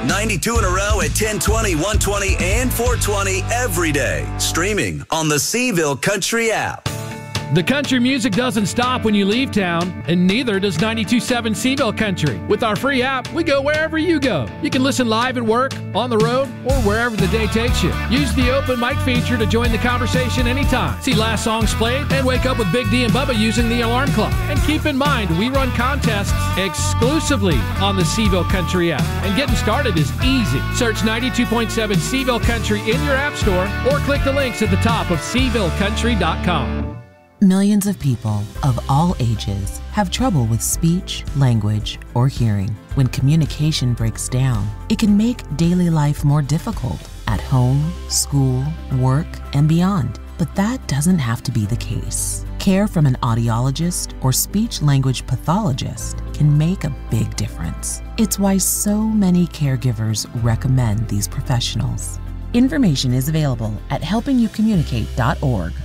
92 in a row at 1020, 120, and 420 every day. Streaming on the Seville Country app. The country music doesn't stop when you leave town, and neither does 92.7 Seville Country. With our free app, we go wherever you go. You can listen live at work, on the road, or wherever the day takes you. Use the open mic feature to join the conversation anytime. See last songs played, and wake up with Big D and Bubba using the alarm clock. And keep in mind, we run contests exclusively on the Seville Country app. And getting started is easy. Search 92.7 Seville Country in your app store, or click the links at the top of SevilleCountry.com. Millions of people of all ages have trouble with speech, language, or hearing. When communication breaks down, it can make daily life more difficult at home, school, work, and beyond. But that doesn't have to be the case. Care from an audiologist or speech-language pathologist can make a big difference. It's why so many caregivers recommend these professionals. Information is available at helpingyoucommunicate.org.